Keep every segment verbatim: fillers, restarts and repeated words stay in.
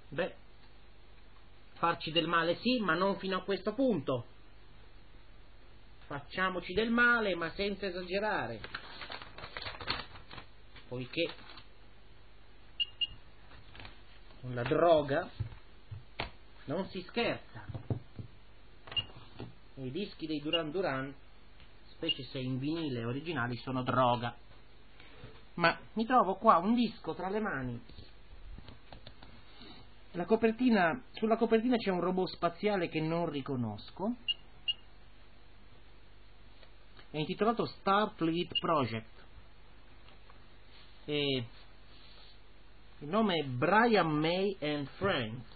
Beh, farci del male sì, ma non fino a questo punto. Facciamoci del male, ma senza esagerare, poiché con la droga non si scherza. I dischi dei Duran Duran, specie se in vinile originali, sono droga. Ma mi trovo qua un disco tra le mani. La copertina, sulla copertina c'è un robot spaziale che non riconosco. È intitolato Starfleet Project. E il nome è Brian May and Friends.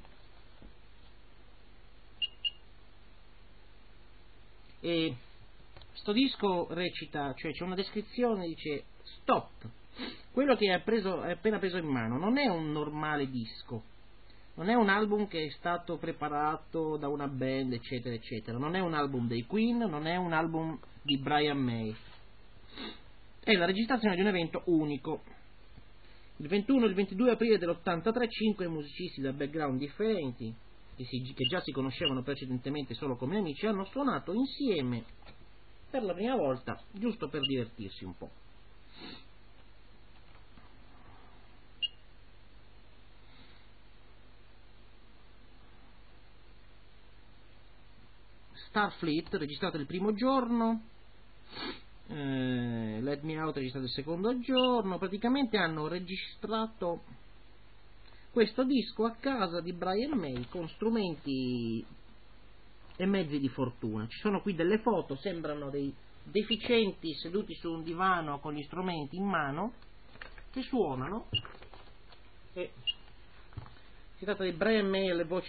E sto disco recita, cioè c'è una descrizione, dice: stop, quello che hai, preso, hai appena preso in mano non è un normale disco, non è un album che è stato preparato da una band, eccetera eccetera, non è un album dei Queen, non è un album di Brian May, è la registrazione di un evento unico. Il ventuno e il ventidue aprile dell'ottantatré cinque musicisti da background differenti, che, si, che già si conoscevano precedentemente solo come amici, hanno suonato insieme per la prima volta, giusto per divertirsi un po'. Starfleet, registrato il primo giorno, eh, Let Me Out, registrato il secondo giorno. Praticamente hanno registrato questo disco a casa di Brian May con strumenti e mezzi di fortuna. Ci sono qui delle foto, sembrano dei deficienti seduti su un divano con gli strumenti in mano che suonano. E si tratta di Brian May alle voci